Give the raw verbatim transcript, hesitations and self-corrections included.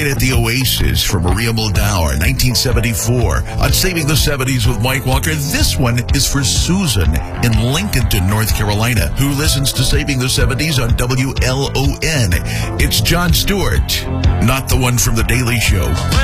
Night at the Oasis for Maria Muldaur, nineteen seventy-four. On Saving the seventies with Mike Walker, this one is for Susan in Lincolnton, North Carolina, who listens to Saving the seventies on W L O N. It's Jon Stewart, not the one from The Daily Show.